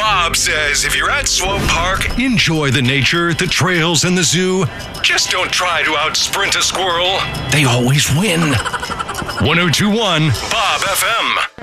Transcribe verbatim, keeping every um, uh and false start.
Bob says if you're at Swope Park, enjoy the nature, the trails, and the zoo. Just don't try to outsprint a squirrel. They always win. ten twenty-one Bob F M.